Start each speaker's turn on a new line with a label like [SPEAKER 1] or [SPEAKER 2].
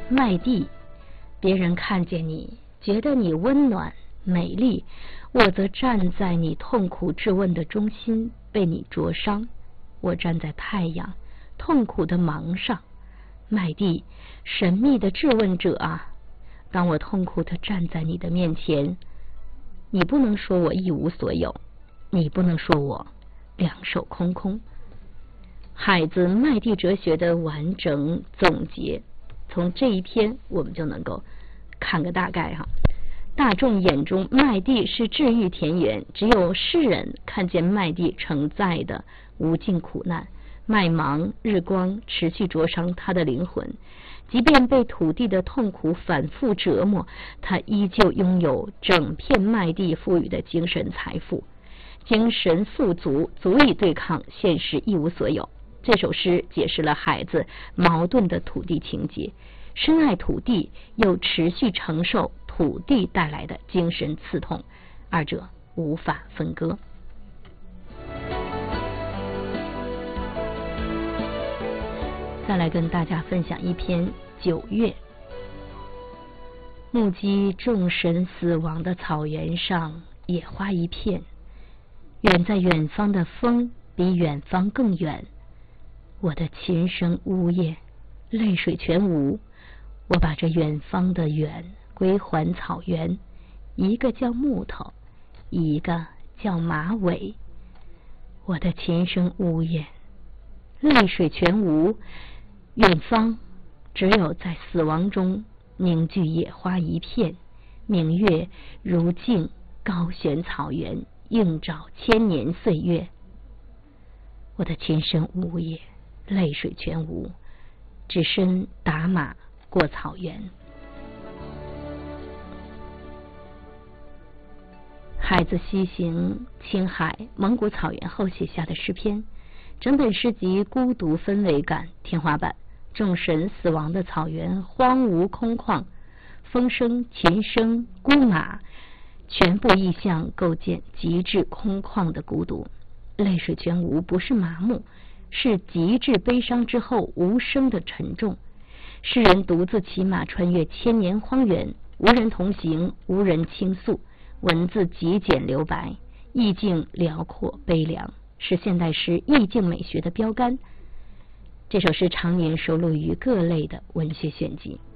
[SPEAKER 1] 麦地，别人看见你，觉得你温暖美丽，我则站在你痛苦质问的中心，被你灼伤。我站在太阳痛苦的芒上，麦地，神秘的质问者啊，当我痛苦地站在你的面前，你不能说我一无所有，你不能说我两手空空。海子麦地哲学的完整总结，从这一篇我们就能够看个大概哈。大众眼中麦地是治愈田园，只有世人看见麦地承载的无尽苦难，麦芒日光持续灼伤他的灵魂，即便被土地的痛苦反复折磨，他依旧拥有整片麦地赋予的精神财富，精神富足，足以对抗现实一无所有。这首诗解释了海子矛盾的土地情结，深爱土地又持续承受土地带来的精神刺痛，二者无法分割。再来跟大家分享一篇9月。目击众神死亡的草原上，野花一片，远在远方的风比远方更远，我的琴声呜咽，泪水全无。我把这远方的远归还草原，一个叫木头，一个叫马尾。我的琴声呜咽，泪水全无。远方只有在死亡中凝聚野花一片，明月如镜高悬草原，映照千年岁月。我的琴声呜咽，泪水全无，只身打马过草原。海子西行青海、蒙古草原后写下的诗篇，整本诗集孤独氛围感天花板。众神死亡的草原荒芜空旷，风声、琴声、孤马，全部意象构建极致空旷的孤独。泪水全无不是麻木，是极致悲伤之后无声的沉重。诗人独自骑马穿越千年荒原，无人同行，无人倾诉，文字极简留白，意境辽阔悲凉，是现代诗意境美学的标杆。这首诗常年收录于各类的文学选集。